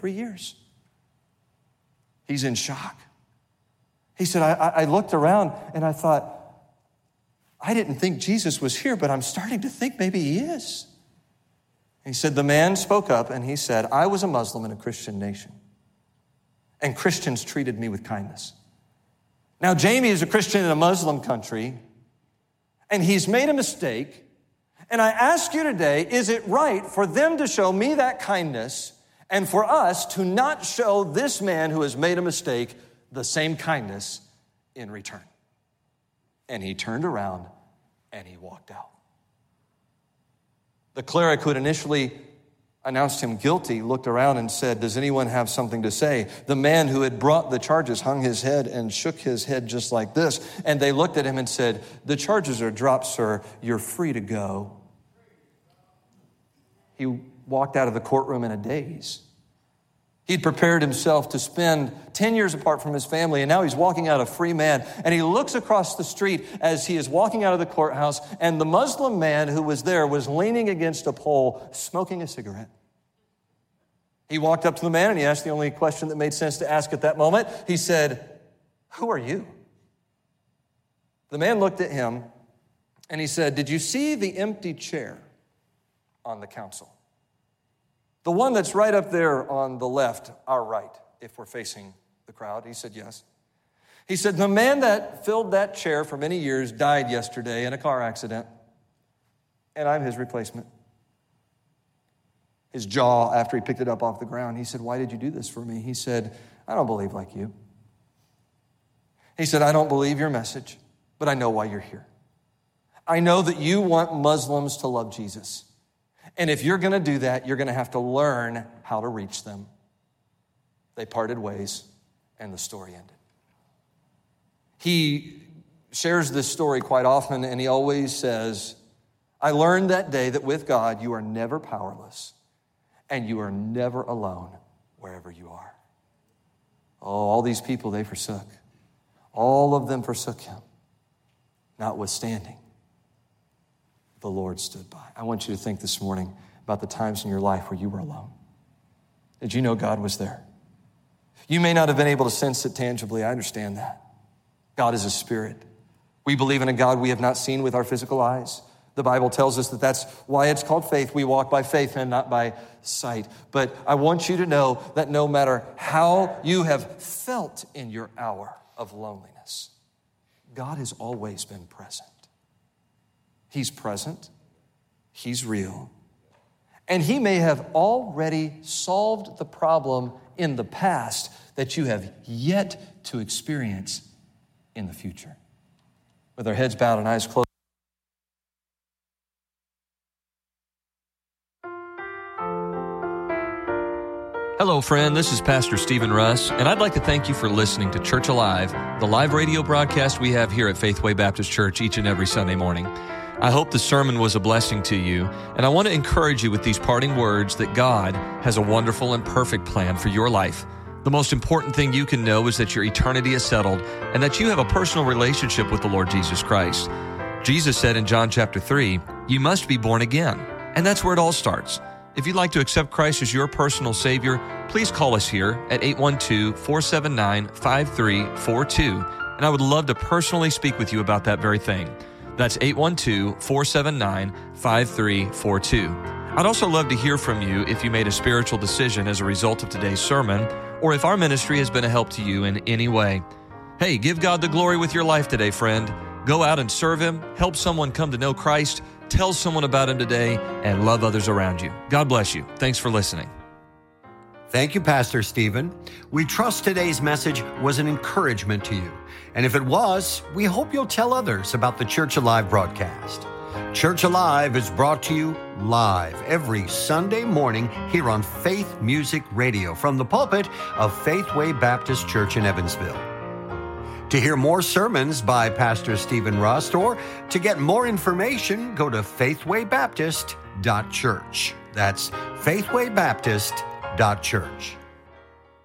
3 years. He's in shock. He said, I looked around and I thought, I didn't think Jesus was here, but I'm starting to think maybe he is. He said, the man spoke up and he said, I was a Muslim in a Christian nation, and Christians treated me with kindness. Now, Jamie is a Christian in a Muslim country, and he's made a mistake. And I ask you today, is it right for them to show me that kindness and for us to not show this man who has made a mistake the same kindness in return? And he turned around and he walked out. The cleric who had initially announced him guilty looked around and said, does anyone have something to say? The man who had brought the charges hung his head and shook his head just like this. And they looked at him and said, the charges are dropped, sir. You're free to go. He walked out of the courtroom in a daze. He'd prepared himself to spend 10 years apart from his family, and now he's walking out a free man. And he looks across the street as he is walking out of the courthouse, and the Muslim man who was there was leaning against a pole, smoking a cigarette. He walked up to the man, and he asked the only question that made sense to ask at that moment. He said, who are you? The man looked at him, and he said, did you see the empty chair on the council? The one that's right up there on the left, our right, if we're facing the crowd. He said, yes. He said, the man that filled that chair for many years died yesterday in a car accident, and I'm his replacement. His jaw, after he picked it up off the ground, he said, why did you do this for me? He said, I don't believe like you. He said, I don't believe your message, but I know why you're here. I know that you want Muslims to love Jesus. And if you're going to do that, you're going to have to learn how to reach them. They parted ways, and the story ended. He shares this story quite often, and he always says, I learned that day that with God, you are never powerless, and you are never alone wherever you are. Oh, all these people they forsook. All of them forsook him. Notwithstanding, the Lord stood by. I want you to think this morning about the times in your life where you were alone. Did you know God was there? You may not have been able to sense it tangibly. I understand that. God is a spirit. We believe in a God we have not seen with our physical eyes. The Bible tells us that that's why it's called faith. We walk by faith and not by sight. But I want you to know that no matter how you have felt in your hour of loneliness, God has always been present. He's present, he's real, and he may have already solved the problem in the past that you have yet to experience in the future. With our heads bowed and eyes closed. Hello, friend. This is Pastor Stephen Russ, and I'd like to thank you for listening to Church Alive, the live radio broadcast we have here at Faithway Baptist Church each and every Sunday morning. I hope the sermon was a blessing to you, and I want to encourage you with these parting words that God has a wonderful and perfect plan for your life. The most important thing you can know is that your eternity is settled and that you have a personal relationship with the Lord Jesus Christ. Jesus said in John chapter 3, you must be born again, and that's where it all starts. If you'd like to accept Christ as your personal Savior, please call us here at 812-479-5342, and I would love to personally speak with you about that very thing. That's 812-479-5342. I'd also love to hear from you if you made a spiritual decision as a result of today's sermon, or if our ministry has been a help to you in any way. Hey, give God the glory with your life today, friend. Go out and serve Him, help someone come to know Christ, tell someone about Him today, and love others around you. God bless you. Thanks for listening. Thank you, Pastor Stephen. We trust today's message was an encouragement to you. And if it was, we hope you'll tell others about the Church Alive broadcast. Church Alive is brought to you live every Sunday morning here on Faith Music Radio from the pulpit of Faithway Baptist Church in Evansville. To hear more sermons by Pastor Stephen Rust or to get more information, go to faithwaybaptist.church. That's faithwaybaptist.church.